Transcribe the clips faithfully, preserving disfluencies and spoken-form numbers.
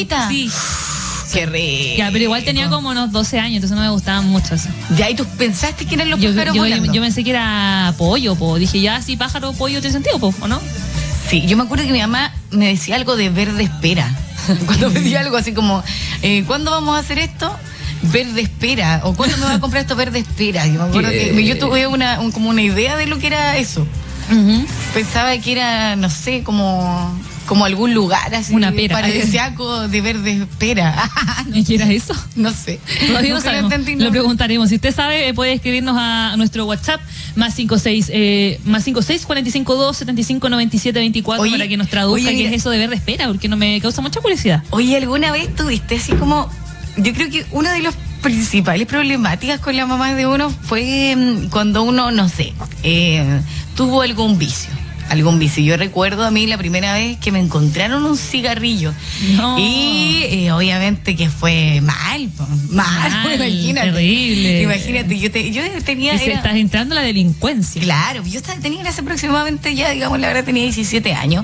guaguita. Sí. Qué rico. Ya, pero igual tenía como unos doce años, entonces no me gustaban mucho eso. Ya, ¿y tú pensaste que eran los Yo, pájaros yo, volando? yo pensé que era pollo, po. Dije, ya, sí, pájaro, pollo, tiene sentido, po, ¿o no? Sí, yo me acuerdo que mi mamá me decía algo de verde espera. Cuando me decía algo así como, eh, ¿cuándo vamos a hacer esto? Verde espera. ¿O cuándo me va a comprar esto verde espera? Yo me acuerdo ¿Qué? que yo tuve una, un, como una idea de lo que era eso. Uh-huh. Pensaba que era, no sé, como... como algún lugar así una pera paradisíaco de verde espera. ¿Y qué era eso? No sé. Todavía no Nunca sabemos. Lo, entendí, no. Lo preguntaremos. Si usted sabe, eh, puede escribirnos a nuestro WhatsApp más cinco seis eh, más cinco seis cuatro cinco dos setenta y cinco noventa y siete veinticuatro Oye, para que nos traduzca oye, qué mira. es eso de verde espera, porque no me causa mucha curiosidad. Oye, ¿alguna vez tuviste así como... Yo creo que una de las principales problemáticas con la mamá de uno fue mm, cuando uno, no sé, eh, tuvo algún vicio. Algún vicio. Yo recuerdo a mí la primera vez que me encontraron un cigarrillo. No. Y eh, obviamente que fue mal, po. mal, Mal, imagínate. terrible. Imagínate, yo, te, yo tenía... Y se era- estás entrando a la delincuencia. Claro, yo estaba, tenía hace aproximadamente ya, digamos, la verdad tenía diecisiete años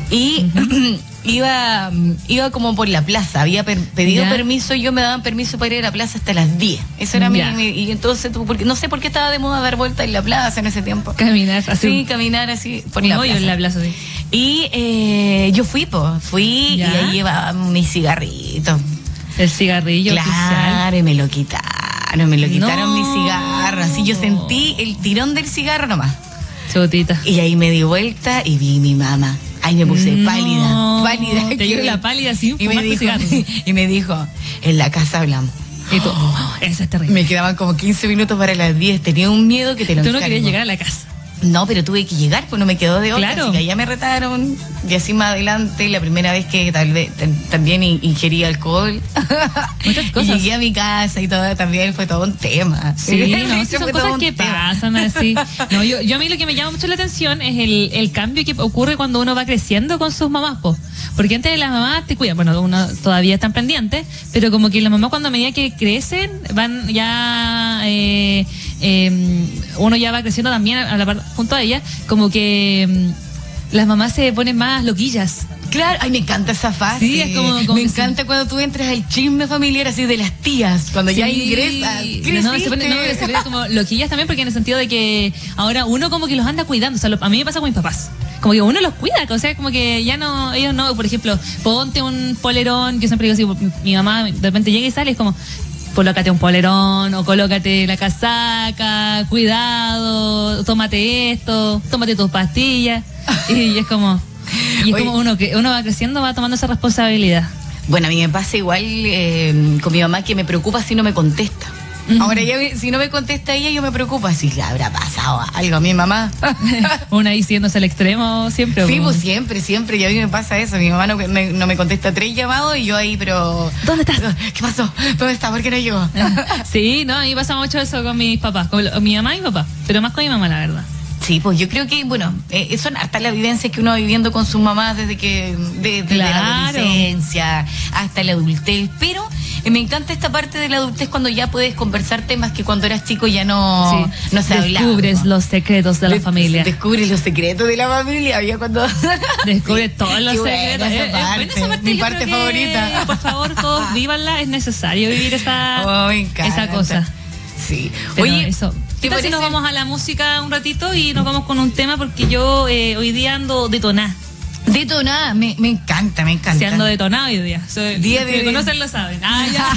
y uh-huh. iba iba como por la plaza, había per, pedido Ya. permiso, yo me daban permiso para ir a la plaza hasta las diez. Eso era mi, Ya. mi- y entonces tú, porque no sé por qué estaba de moda dar vueltas en la plaza en ese tiempo. Caminar así. Sí, caminar así por Un la hoyo plaza. en la plaza, sí. Y eh, yo fui, pues, fui Ya. y ahí llevaba mi cigarrito. El cigarrillo oficial. Claro, y me lo quitaron, me lo quitaron No. mi cigarro. Así yo sentí el tirón del cigarro nomás. Chutita. Y ahí me di vuelta y vi mi mamá. Ahí me puse No, pálida, pálida. Te que dio me- la pálida sin y me fumar tu dijo, cigarro. y me dijo, en la casa hablamos. Y tú, oh, eso es terrible. Me quedaban como quince minutos para las diez. Tenía un miedo que te lo Tú no encargo. querías llegar a la casa. No, pero tuve que llegar, pues no me quedó de otra. Claro. Así que allá me retaron. Y así más adelante, la primera vez que tal vez t- también in- ingerí alcohol. Muchas cosas. Y llegué a mi casa y todo, también fue todo un tema. Sí, no, sí, son Fue todo cosas un que tema. pasan así. No, yo, yo a mí lo que me llama mucho la atención es el, el cambio que ocurre cuando uno va creciendo con sus mamás, po. Porque antes las mamás te cuidan, bueno, uno todavía están pendientes, pero como que las mamás cuando a medida que crecen, van ya, eh, eh, uno ya va creciendo también a la par, junto a ella, como que mm, las mamás se ponen más loquillas. Claro, ay, me encanta esa fase. Sí, es como- como me que encanta cuando tú entras al chisme familiar así de las tías, cuando ya Sí. ingresas. ¿Qué No, se hiciste? pone, no, pero se pone como loquillas también, porque en el sentido de que ahora uno como que los anda cuidando. O sea, lo- a mí me pasa con mis papás. Como que uno los cuida, o sea, como que ya no, ellos no, por ejemplo, ponte un polerón, yo siempre digo así, mi, mi mamá de repente llega y sale, es como, colócate un polerón, o colócate la casaca, cuidado, tómate esto, tómate tus pastillas. Y, es como, y es Oye. como uno que uno va creciendo, va tomando esa responsabilidad. Bueno, a mí me pasa igual eh, con mi mamá, que me preocupa si no me contesta. Ujú. Ahora ya me- si no me contesta ella, yo me preocupo si le habrá pasado algo a mi mamá. Una ahí yéndose al extremo siempre. Sí, po. pues siempre, siempre. Y a mí me pasa eso. Mi mamá no me, no me contesta tres llamados y yo ahí, pero... ¿Dónde estás? ¿Qué pasó? ¿Dónde está? ¿Por qué no llegó? Sí, no, a mí pasa mucho eso con mis papás, con lo- mi mamá y mi papá, pero más con mi mamá, la verdad. Sí, pues yo creo que, bueno, eh, son hartas las vivencias que uno va viviendo con sus mamás desde que, de- desde la Claro. adolescencia hasta la adultez, pero eh, me encanta esta parte de la adultez cuando ya puedes conversar temas que cuando eras chico ya no, Sí. no se hablaba. Descubres los secretos de la De- familia. Descubres los secretos de la familia. Había cuando... Descubre Sí, todos los qué buena secretos. esa Eh, eh, parte, buena esa parte, mi yo parte creo que, favorita. por favor, todos vívanla. Es necesario vivir esa, Oh, me encanta. esa cosa. Sí. Pero Oye, eso. ¿Qué ¿te tal si nos parece? vamos a la música un ratito y nos vamos con un tema? Porque yo eh, hoy día ando detonada. Detonada, me, me encanta, me encanta. Se ando detonada hoy día. Soy, Día los de- que me conocen lo saben. Ah, ya.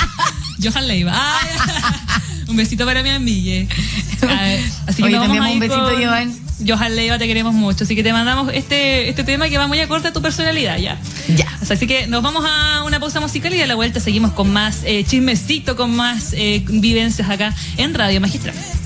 Johan Leiva. Ah, ya. Un besito para mi amiga. A ver, así que Oye, nos vamos también a ir un besito, con Johan. Johan Leiva, te queremos mucho. Así que te mandamos este, este tema que va muy acorde a tu personalidad, ya. Ya. Así que nos vamos a una pausa musical y a la vuelta seguimos con más eh, chismecito, con más eh, vivencias acá en Radio Magistral.